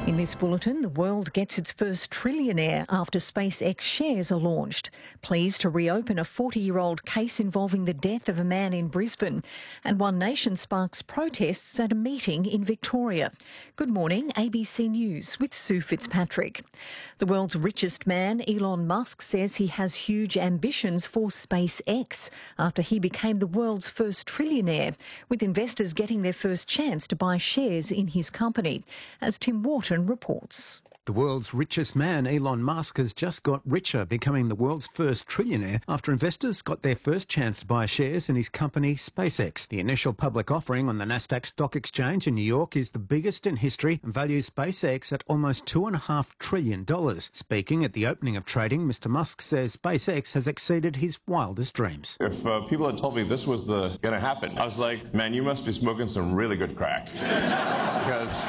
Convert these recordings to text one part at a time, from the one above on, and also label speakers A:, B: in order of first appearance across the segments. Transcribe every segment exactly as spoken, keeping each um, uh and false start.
A: In this bulletin, the world gets its first trillionaire after SpaceX shares are launched. Pleased to reopen a forty-year-old case involving the death of a man in Brisbane. And One Nation sparks protests at a meeting in Victoria. Good morning, A B C News with Sue Fitzpatrick. The world's richest man, Elon Musk, says he has huge ambitions for SpaceX after he became the world's first trillionaire, with investors getting their first chance to buy shares in his company. As Tim Wharton reports.
B: The world's richest man, Elon Musk, has just got richer, becoming the world's first trillionaire after investors got their first chance to buy shares in his company, SpaceX. The initial public offering on the Nasdaq Stock Exchange in New York is the biggest in history and values SpaceX at almost two point five trillion dollars. Speaking at the opening of trading, Mister Musk says SpaceX has exceeded his wildest dreams.
C: If uh, people had told me this was the going to happen, I was like, man, you must be smoking some really good crack. Because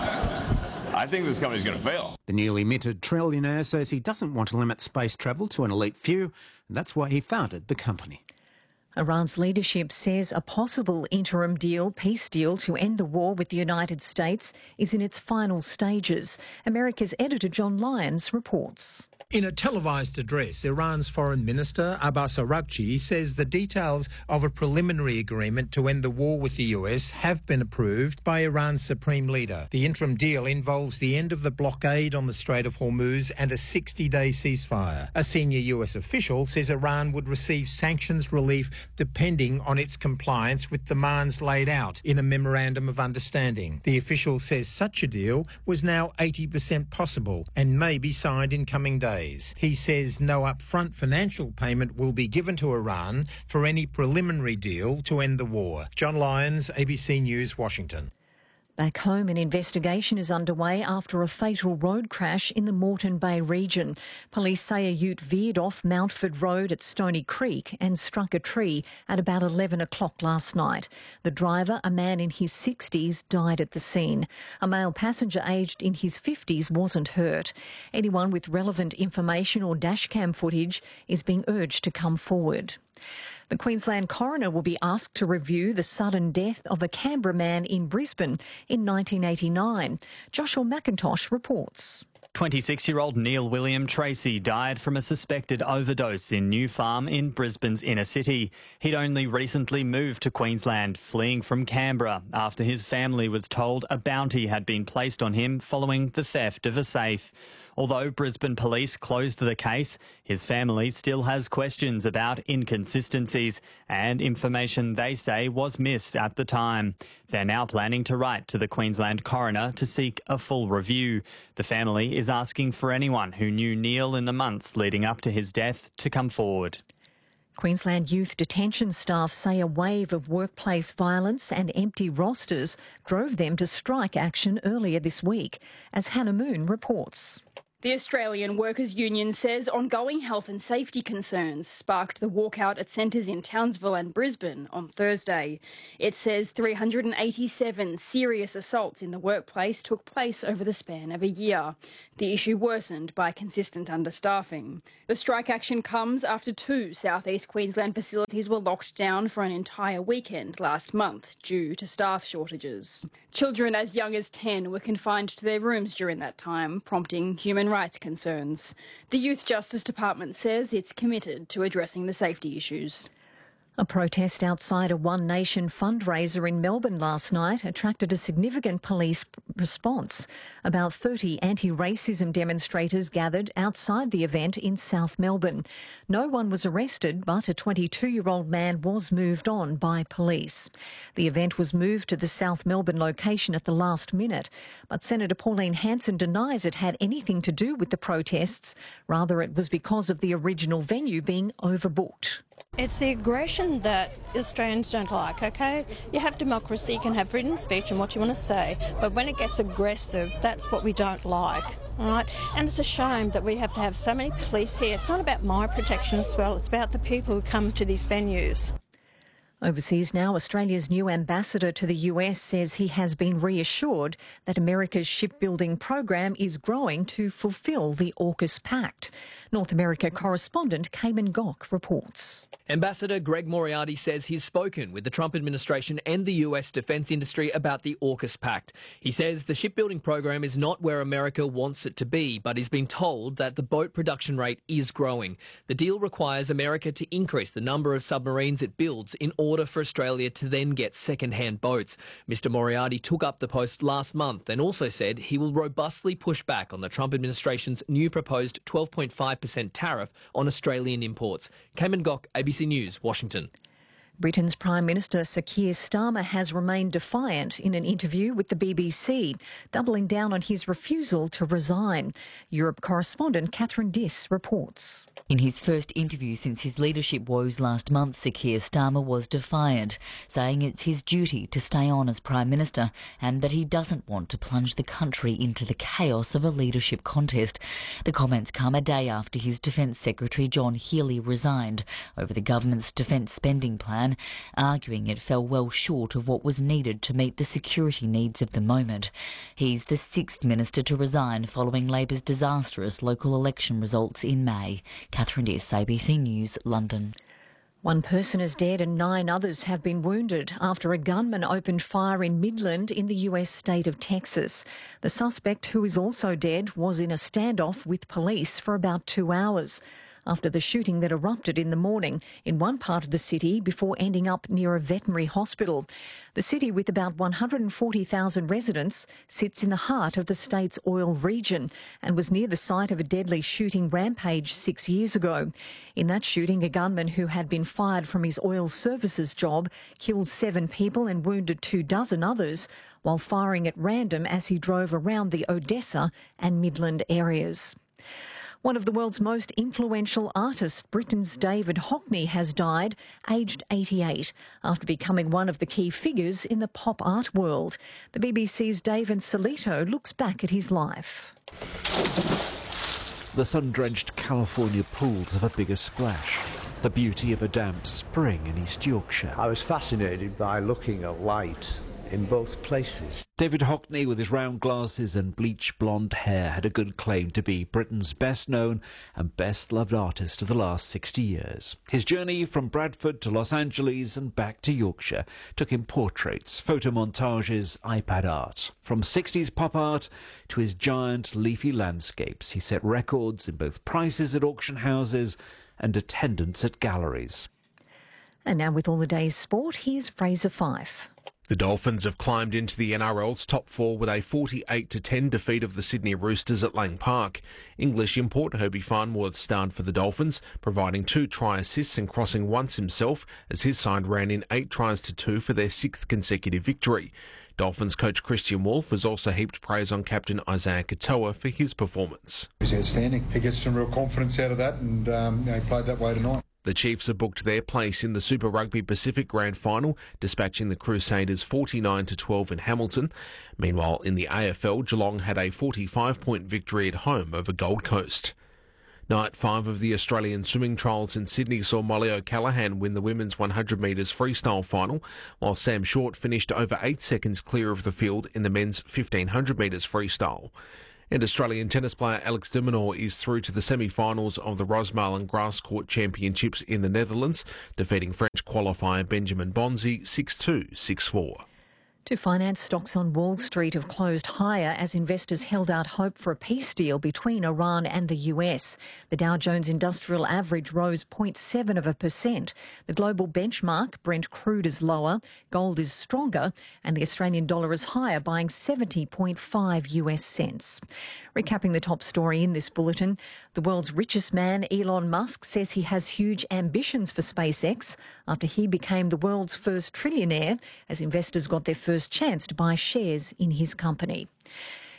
C: I think this company's going to fail.
B: The newly minted trillionaire says he doesn't want to limit space travel to an elite few, and that's why he founded the company.
A: Iran's leadership says a possible interim deal, peace deal, to end the war with the United States is in its final stages. America's editor John Lyons reports.
D: In a televised address, Iran's Foreign Minister Abbas Araghchi says the details of a preliminary agreement to end the war with the U S have been approved by Iran's supreme leader. The interim deal involves the end of the blockade on the Strait of Hormuz and a sixty-day ceasefire. A senior U S official says Iran would receive sanctions relief depending on its compliance with demands laid out in a memorandum of understanding. The official says such a deal was now eighty percent possible and may be signed in coming days. He says no upfront financial payment will be given to Iran for any preliminary deal to end the war. John Lyons, A B C News, Washington.
A: Back home, an investigation is underway after a fatal road crash in the Moreton Bay region. Police say a ute veered off Mountford Road at Stony Creek and struck a tree at about eleven o'clock last night. The driver, a man in his sixties, died at the scene. A male passenger aged in his fifties wasn't hurt. Anyone with relevant information or dashcam footage is being urged to come forward. The Queensland coroner will be asked to review the sudden death of a Canberra man in Brisbane in nineteen eighty-nine. Joshua McIntosh reports.
E: twenty-six-year-old Neil William Tracy died from a suspected overdose in New Farm in Brisbane's inner city. He'd only recently moved to Queensland, fleeing from Canberra after his family was told a bounty had been placed on him following the theft of a safe. Although Brisbane police closed the case, his family still has questions about inconsistencies and information they say was missed at the time. They're now planning to write to the Queensland coroner to seek a full review. The family is asking for anyone who knew Neil in the months leading up to his death to come forward.
A: Queensland youth detention staff say a wave of workplace violence and empty rosters drove them to strike action earlier this week, as Hannah Moon reports.
F: The Australian Workers' Union says ongoing health and safety concerns sparked the walkout at centres in Townsville and Brisbane on Thursday. It says three hundred eighty-seven serious assaults in the workplace took place over the span of a year. The issue worsened by consistent understaffing. The strike action comes after two South East Queensland facilities were locked down for an entire weekend last month due to staff shortages. Children as young as ten were confined to their rooms during that time, prompting human rights concerns. The Youth Justice Department says it's committed to addressing the safety issues.
A: A protest outside a One Nation fundraiser in Melbourne last night attracted a significant police response. About thirty anti-racism demonstrators gathered outside the event in South Melbourne. No one was arrested, but a twenty-two-year-old man was moved on by police. The event was moved to the South Melbourne location at the last minute, but Senator Pauline Hanson denies it had anything to do with the protests. Rather, it was because of the original venue being overbooked.
G: It's the aggression that Australians don't like, okay? You have democracy, you can have freedom of speech and what you want to say, but when it gets aggressive, that's what we don't like, all right? And it's a shame that we have to have so many police here. It's not about my protection as well, it's about the people who come to these venues.
A: Overseas now, Australia's new ambassador to the U S says he has been reassured that America's shipbuilding program is growing to fulfil the AUKUS Pact. North America correspondent Cayman Gok reports.
H: Ambassador Greg Moriarty says he's spoken with the Trump administration and the U S defence industry about the AUKUS Pact. He says the shipbuilding program is not where America wants it to be, but he's been told that the boat production rate is growing. The deal requires America to increase the number of submarines it builds in order for Australia to then get second-hand boats. Mister Moriarty took up the post last month and also said he will robustly push back on the Trump administration's new proposed twelve point five percent tariff on Australian imports. Cayman Gok, A B C News, Washington.
A: Britain's Prime Minister Sir Keir Starmer has remained defiant in an interview with the B B C, doubling down on his refusal to resign. Europe correspondent Catherine Diss reports.
I: In his first interview since his leadership woes last month, Sir Keir Starmer was defiant, saying it's his duty to stay on as Prime Minister and that he doesn't want to plunge the country into the chaos of a leadership contest. The comments come a day after his Defence Secretary John Healey resigned over the government's defence spending plan, arguing it fell well short of what was needed to meet the security needs of the moment. He's the sixth minister to resign following Labor's disastrous local election results in May. Catherine Diss, A B C News, London.
A: One person is dead and nine others have been wounded after a gunman opened fire in Midland in the U S state of Texas. The suspect, who is also dead, was in a standoff with police for about two hours. After the shooting that erupted in the morning in one part of the city before ending up near a veterinary hospital. The city, with about one hundred forty thousand residents, sits in the heart of the state's oil region and was near the site of a deadly shooting rampage six years ago. In that shooting, a gunman who had been fired from his oil services job killed seven people and wounded two dozen others while firing at random as he drove around the Odessa and Midland areas. One of the world's most influential artists, Britain's David Hockney, has died, aged eighty-eight, after becoming one of the key figures in the pop art world. The B B C's David Solito looks back at his life.
J: The sun-drenched California pools have a bigger splash. The beauty of a damp spring in East Yorkshire.
K: I was fascinated by looking at light in both places.
J: David Hockney, with his round glasses and bleach blonde hair, had a good claim to be Britain's best-known and best-loved artist of the last sixty years. His journey from Bradford to Los Angeles and back to Yorkshire took him portraits, photomontages, iPad art. From sixties pop art to his giant leafy landscapes, he set records in both prices at auction houses and attendance at galleries.
A: And now, with all the day's sport, here's Fraser Fife.
L: The Dolphins have climbed into the N R L's top four with a forty-eight to ten defeat of the Sydney Roosters at Lang Park. English import Herbie Farnworth starred for the Dolphins, providing two try assists and crossing once himself as his side ran in eight tries to two for their sixth consecutive victory. Dolphins coach Christian Wolff has also heaped praise on captain Isaiah Katoa for his performance.
M: He's outstanding. He gets some real confidence out of that, and um, you know, he played that way tonight.
L: The Chiefs have booked their place in the Super Rugby Pacific Grand Final, dispatching the Crusaders forty-nine to twelve in Hamilton. Meanwhile, in the A F L, Geelong had a forty-five point victory at home over Gold Coast. Night five of the Australian swimming trials in Sydney saw Molly O'Callaghan win the women's one hundred metres freestyle final, while Sam Short finished over eight seconds clear of the field in the men's fifteen hundred metres freestyle. And Australian tennis player Alex de Minaur is through to the semi-finals of the Rosmalen Grass Court Championships in the Netherlands, defeating French qualifier Benjamin Bonzi six two, six four.
A: To finance, stocks on Wall Street have closed higher as investors held out hope for a peace deal between Iran and the U S. The Dow Jones Industrial Average rose zero point seven of a percent. The global benchmark, Brent crude, is lower, gold is stronger, and the Australian dollar is higher, buying seventy point five U S cents. Recapping the top story in this bulletin, the world's richest man, Elon Musk, says he has huge ambitions for SpaceX after he became the world's first trillionaire as investors got their first chance to buy shares in his company.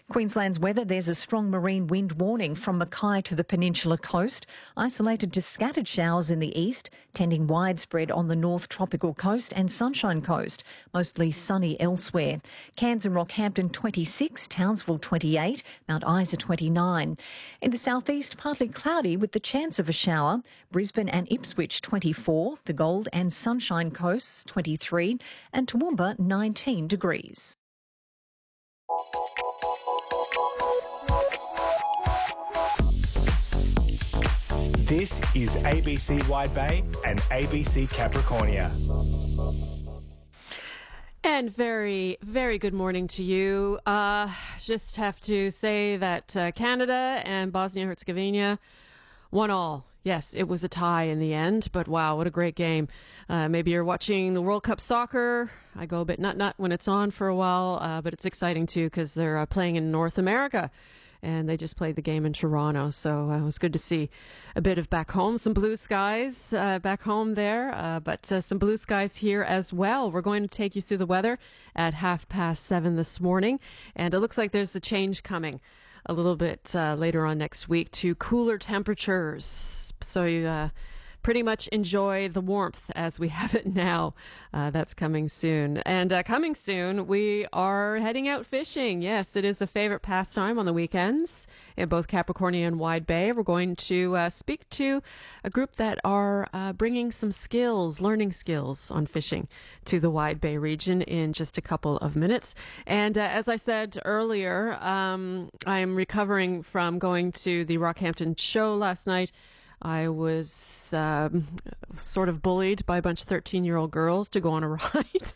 A: Queensland's weather, there's a strong marine wind warning from Mackay to the Peninsula coast, isolated to scattered showers in the east, tending widespread on the North Tropical Coast and Sunshine Coast, mostly sunny elsewhere. Cairns and Rockhampton twenty-six, Townsville twenty-eight, Mount Isa twenty-nine. In the southeast, partly cloudy with the chance of a shower. Brisbane and Ipswich twenty-four, the Gold and Sunshine Coasts twenty-three, and Toowoomba nineteen degrees.
N: This is A B C Wide Bay and A B C Capricornia.
O: And very, very good morning to you. Uh, just have to say that uh, Canada and Bosnia-Herzegovina won all. Yes, it was a tie in the end, but wow, what a great game. Uh, maybe you're watching the World Cup soccer. I go a bit nut-nut when it's on for a while, uh, but it's exciting too because they're uh, playing in North America. And they just played the game in Toronto, so uh, it was good to see a bit of back home, some blue skies uh, back home there, uh, but uh, some blue skies here as well. We're going to take you through the weather at half past seven this morning, and it looks like there's a change coming a little bit uh, later on next week to cooler temperatures. So you uh, pretty much enjoy the warmth as we have it now. Uh, that's coming soon. And uh, coming soon, we are heading out fishing. Yes, it is a favorite pastime on the weekends in both Capricornia and Wide Bay. We're going to uh, speak to a group that are uh, bringing some skills, learning skills on fishing to the Wide Bay region in just a couple of minutes. And uh, as I said earlier, um, I'm recovering from going to the Rockhampton show last night. I was um, sort of bullied by a bunch of thirteen-year-old girls to go on a ride.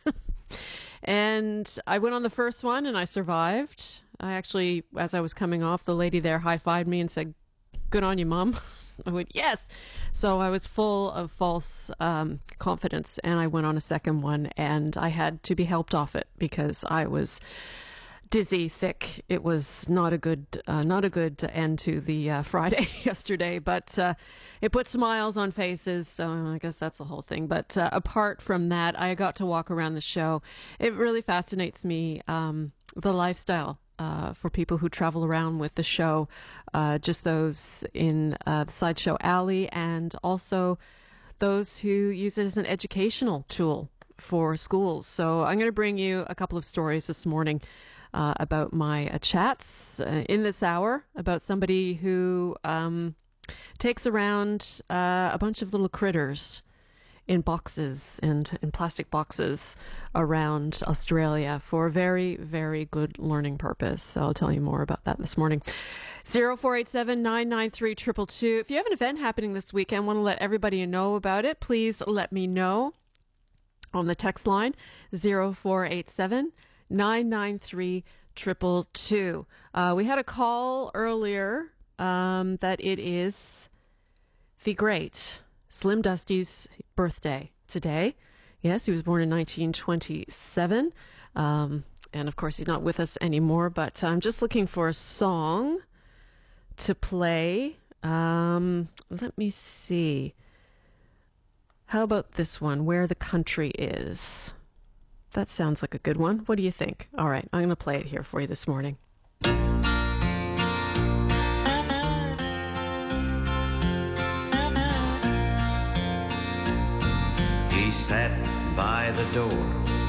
O: And I went on the first one and I survived. I actually, as I was coming off, the lady there high-fived me and said, "Good on you, Mom." I went, "Yes." So I was full of false um, confidence and I went on a second one and I had to be helped off it because I was dizzy, sick. It was not a good, uh, not a good end to the uh, Friday yesterday, but uh, it put smiles on faces. So I guess that's the whole thing. But uh, apart from that, I got to walk around the show. It really fascinates me, um, the lifestyle uh, for people who travel around with the show, uh, just those in uh, the Sideshow Alley, and also those who use it as an educational tool for schools. So I'm going to bring you a couple of stories this morning Uh, about my uh, chats uh, in this hour about somebody who um, takes around uh, a bunch of little critters in boxes and in plastic boxes around Australia for a very, very good learning purpose. So I'll tell you more about that this morning. zero four eight seven, nine nine three, two two two. If you have an event happening this weekend, want to let everybody know about it, please let me know on the text line zero four eight seven, nine nine three, two two two. Uh, we had a call earlier um, that it is the great Slim Dusty's birthday today. Yes, he was born in nineteen twenty-seven. Um, and of course, he's not with us anymore, but I'm just looking for a song to play. Um, let me see. How about this one, Where the Country Is? That sounds like a good one. What do you think? All right, I'm going to play it here for you this morning.
P: He sat by the door